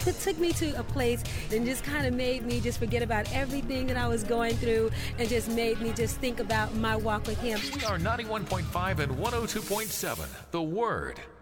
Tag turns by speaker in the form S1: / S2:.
S1: took me to a place and just kind of made me just forget about everything that I was going through and just made me just think about my walk with him.
S2: We are 91.5 and 102.7, The Word.